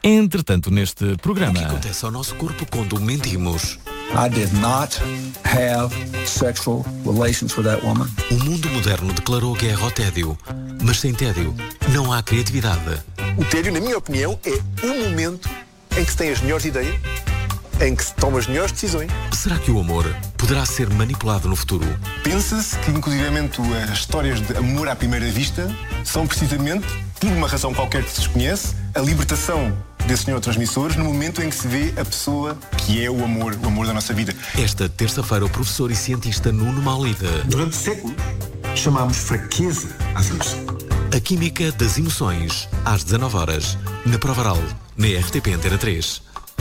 Entretanto, neste programa... O que acontece ao nosso corpo quando mentimos? I did not have sexual relations with that woman. O mundo moderno declarou guerra ao tédio, mas sem tédio não há criatividade. O tédio, na minha opinião, é o momento em que se tem as melhores ideias, em que se toma as melhores decisões. Será que o amor poderá ser manipulado no futuro? Pensa-se que, inclusivamente, as histórias de amor à primeira vista são precisamente, por uma razão qualquer que se desconhece, a libertação desses neurotransmissores no momento em que se vê a pessoa que é o amor da nossa vida. Esta terça-feira, o professor e cientista Nuno Maulida. Durante séculos, chamámos fraqueza às emoções. A química das emoções, às 19h, na Provaral, na RTP Antena 3.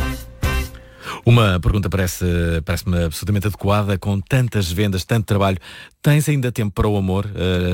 Uma pergunta parece-me absolutamente adequada, com tantas vendas, tanto trabalho. Tens ainda tempo para o amor?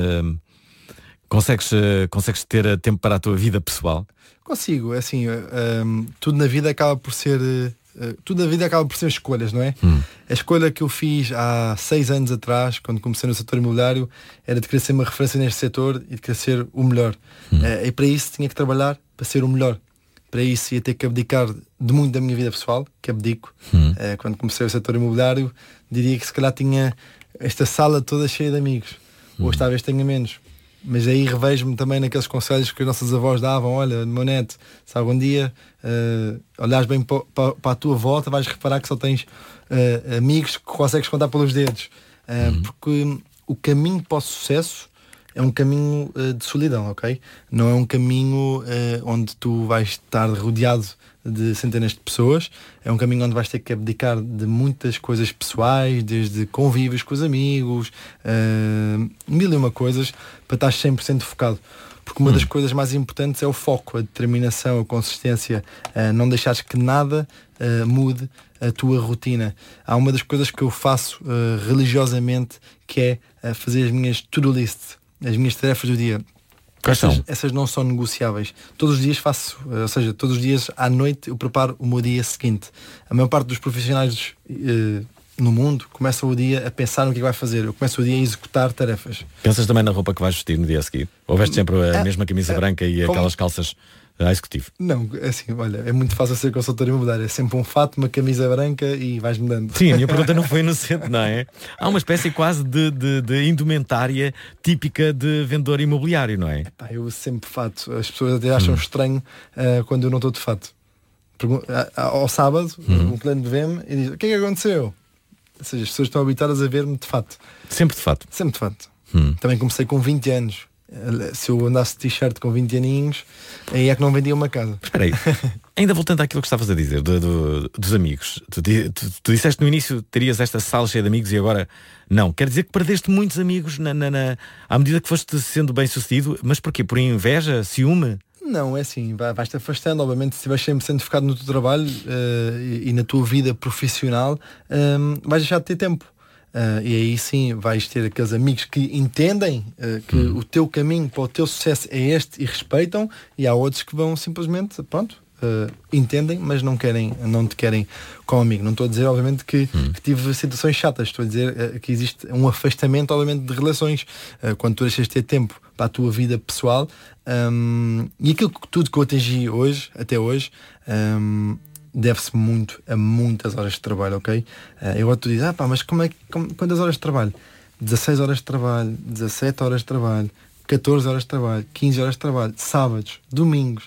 Consegues ter tempo para a tua vida pessoal? Consigo, é assim, tudo na vida acaba por ser escolhas, não é? A escolha que eu fiz há 6 anos atrás, quando comecei no setor imobiliário, era de querer ser uma referência neste setor e de querer ser o melhor. E para isso tinha que trabalhar para ser o melhor. Para isso ia ter que abdicar de muito da minha vida pessoal, que abdico. Quando comecei o setor imobiliário, diria que se calhar tinha esta sala toda cheia de amigos. Hoje talvez tenha menos. Mas aí revejo-me também naqueles conselhos que as nossas avós davam. Olha, meu neto, se algum dia olhares bem para a tua volta, vais reparar que só tens amigos que consegues contar pelos dedos. Porque o caminho para o sucesso é um caminho de solidão, ok? Não é um caminho onde tu vais estar rodeado de centenas de pessoas. É um caminho onde vais ter que abdicar de muitas coisas pessoais, desde convívios com os amigos, mil e uma coisas, para estar 100% focado. Porque uma das coisas mais importantes é o foco, a determinação, a consistência, não deixares que nada mude a tua rotina. Há uma das coisas que eu faço religiosamente, que é fazer as minhas to-do list, as minhas tarefas do dia. Essas não são negociáveis. Todos os dias faço, ou seja, todos os dias à noite eu preparo o meu dia seguinte. A maior parte dos profissionais no mundo começa o dia a pensar no que vai fazer. Eu começo o dia a executar tarefas. Pensas também na roupa que vais vestir no dia a seguir? Ou vestes sempre a mesma camisa branca e aquelas calças a executivo? Não, assim, olha, é muito fácil ser consultor imobiliário. É sempre um fato, uma camisa branca e vais mudando. Sim, a minha pergunta não foi inocente, não é? Há uma espécie quase de indumentária típica de vendedor imobiliário, não é? Epá, eu sempre fato. As pessoas até acham estranho quando eu não estou de fato. Ao sábado, um cliente vê-me e diz: o que é que aconteceu? Ou seja, as pessoas estão habituadas a ver-me de fato. Sempre de fato? Sempre de fato. Também comecei com 20 anos. Se eu andasse de t-shirt com 20 aninhos, aí é que não vendia uma casa. Espera aí, ainda voltando àquilo que estavas a dizer dos amigos, tu disseste no início que terias esta sala cheia de amigos e agora não. Quer dizer que perdeste muitos amigos à medida que foste sendo bem sucedido. Mas porquê? Por inveja? Ciúme? Não, é assim, vais-te afastando. Obviamente, se estiveres sempre sendo focado no teu trabalho e na tua vida profissional, vais deixar de ter tempo. E aí sim vais ter aqueles amigos que entendem que o teu caminho para o teu sucesso é este e respeitam, e há outros que vão simplesmente, entendem, mas não te querem como amigo. Não estou a dizer, obviamente, que tive situações chatas. Estou a dizer que existe um afastamento, obviamente, de relações quando tu deixas de ter tempo para a tua vida pessoal. E tudo que eu atingi hoje, até hoje, deve-se muito a muitas horas de trabalho, ok? Eu tu dizes, mas quantas horas de trabalho? 16 horas de trabalho, 17 horas de trabalho, 14 horas de trabalho, 15 horas de trabalho, sábados, domingos,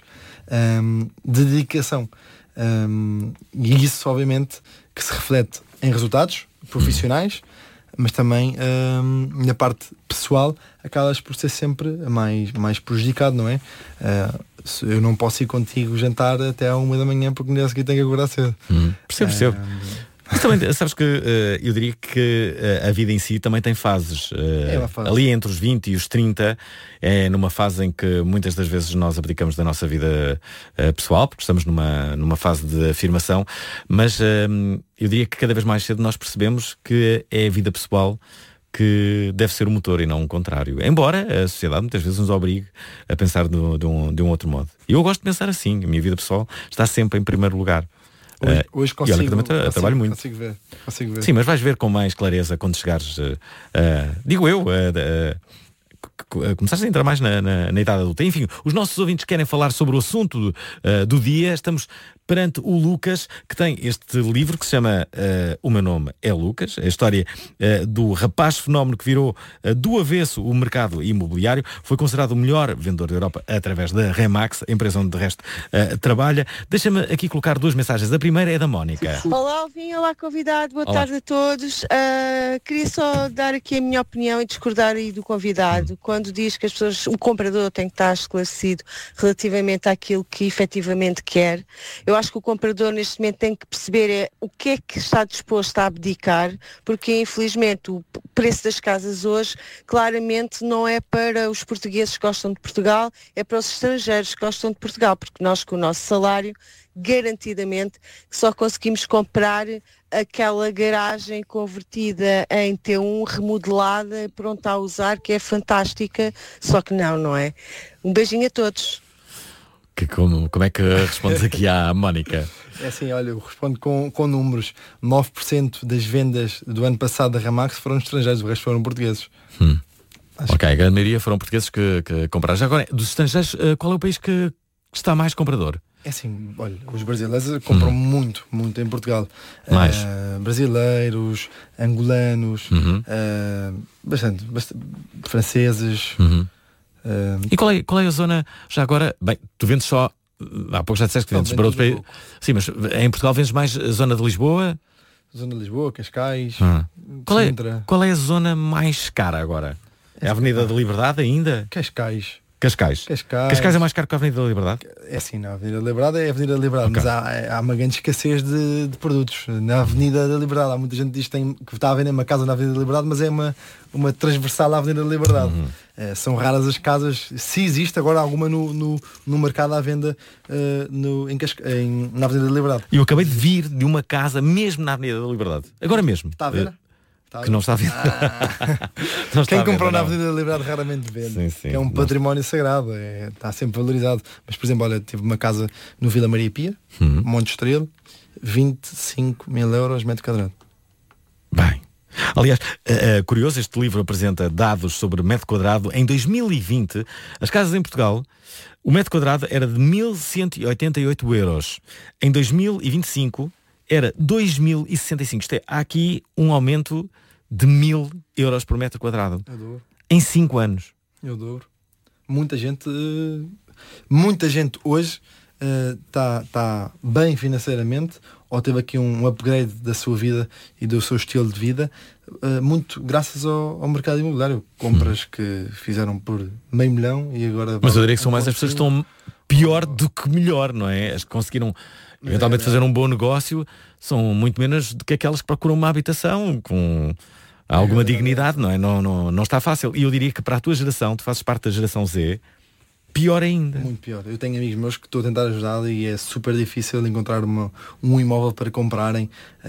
de dedicação. E isso, obviamente, que se reflete em resultados profissionais, mas também na parte pessoal acabas por ser sempre mais prejudicado, não é? Eu não posso ir contigo jantar até à 1 da manhã porque no dia seguinte tenho que acordar cedo. Percebo. Mas também, sabes que eu diria que a vida em si também tem fases. É uma fase. Ali entre os 20 e os 30 é numa fase em que muitas das vezes nós abdicamos da nossa vida pessoal, porque estamos numa fase de afirmação, mas eu diria que cada vez mais cedo nós percebemos que é a vida pessoal que deve ser o motor e não o contrário. Embora a sociedade muitas vezes nos obrigue a pensar de um outro modo. E eu gosto de pensar assim. A minha vida pessoal está sempre em primeiro lugar. Hoje consigo, e olha que também trabalho muito. Consigo ver. Sim, mas vais ver com mais clareza quando chegares, digo eu, começaste a entrar mais na idade adulta. Enfim, os nossos ouvintes querem falar sobre o assunto do dia. Estamos perante o Lucas, que tem este livro que se chama O Meu Nome é Lucas, a história do rapaz fenómeno que virou do avesso o mercado imobiliário. Foi considerado o melhor vendedor da Europa através da Remax, a empresa onde de resto trabalha. Deixa-me aqui colocar duas mensagens. A primeira é da Mónica. Olá, Alvin, olá, convidado, boa tarde a todos. Queria só dar aqui a minha opinião e discordar aí do convidado, quando diz que as pessoas, o comprador tem que estar esclarecido relativamente àquilo que efetivamente quer. Eu acho que o comprador neste momento tem que perceber o que é que está disposto a abdicar, porque infelizmente o preço das casas hoje claramente não é para os portugueses que gostam de Portugal, é para os estrangeiros que gostam de Portugal, porque nós com o nosso salário garantidamente só conseguimos comprar aquela garagem convertida em T1, remodelada, pronta a usar, que é fantástica, só que não é? Um beijinho a todos. Como é que respondes aqui à Mónica? É assim, olha, eu respondo com números. 9% das vendas do ano passado da Remax foram estrangeiros, o resto foram portugueses. Ok, a grande maioria foram portugueses que compraram. Já agora, dos estrangeiros, qual é o país que está mais comprador? É assim, olha, os brasileiros compram muito em Portugal. Mais? Brasileiros, angolanos, bastante franceses. E qual é a zona, já agora, bem, tu vendes só, há pouco já disseste que vendes para outros países. Sim, mas em Portugal vendes mais a zona de Lisboa? Zona de Lisboa, Cascais, Sintra. Qual é a zona mais cara agora? É a Avenida da Liberdade ainda? Cascais É mais caro que a Avenida da Liberdade? É assim, na Avenida da Liberdade é a Avenida da Liberdade, Okay. mas há uma grande escassez de produtos. Na Avenida da Liberdade há muita gente que diz que está a vender uma casa na Avenida da Liberdade, mas é uma transversal à Avenida da Liberdade. São raras as casas, se existe agora alguma no mercado à venda na Avenida da Liberdade. Eu acabei de vir de uma casa mesmo na Avenida da Liberdade, agora mesmo. Está a ver? Que não está a ver. Quem comprou na Avenida da Liberdade raramente vende. Sim, é um património sagrado, está sempre valorizado. Mas, por exemplo, olha, tive uma casa no Vila Maria Pia, Monte Estrela, 25 mil euros metro quadrado. Bem, aliás, curioso, este livro apresenta dados sobre metro quadrado. Em 2020, as casas em Portugal, o metro quadrado era de 1.188 euros. Em 2025 era 2.065. Há aqui um aumento de 1.000 euros por metro quadrado. Em 5 anos. Eu dobro. Muita gente hoje está bem financeiramente, ou teve aqui um upgrade da sua vida e do seu estilo de vida, muito graças ao mercado imobiliário. Compras que fizeram por $500 000 e agora... Mas eu diria que são mais as pessoas que estão pior do que melhor, não é? As que conseguiram eventualmente fazer um bom negócio são muito menos do que aquelas que procuram uma habitação com alguma dignidade, não é? Não está fácil. E eu diria que para a tua geração, tu fazes parte da geração Z, pior ainda. Muito pior. Eu tenho amigos meus que estou a tentar ajudar e é super difícil encontrar um imóvel para comprarem.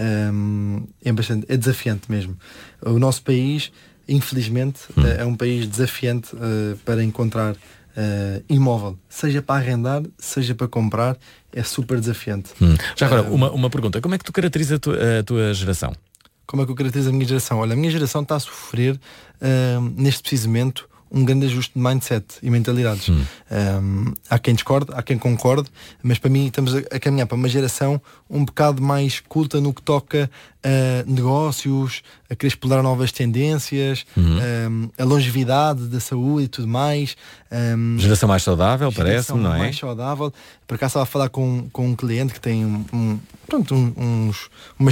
É desafiante mesmo. O nosso país, infelizmente, é um país desafiante para encontrar imóvel, seja para arrendar, seja para comprar, é super desafiante. Já agora, uma pergunta, como é que tu caracterizas a tua geração? Como é que eu caracterizo a minha geração? Olha, a minha geração está a sofrer neste preciso momento um grande ajuste de mindset e mentalidades. Há quem discorde, há quem concorde, mas para mim estamos a caminhar para uma geração um bocado mais culta no que toca a negócios, a querer explorar novas tendências, a longevidade da saúde e tudo mais. Geração mais saudável, parece-me, não é? Mais saudável. Por acaso estava a falar com um cliente que tem umas